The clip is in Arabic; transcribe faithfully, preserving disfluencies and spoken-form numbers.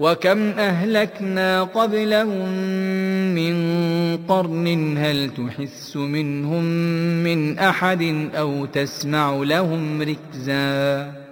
وكم أهلكنا قبلهم من قرن هل تحس منهم من أحد أو تسمع لهم ركزا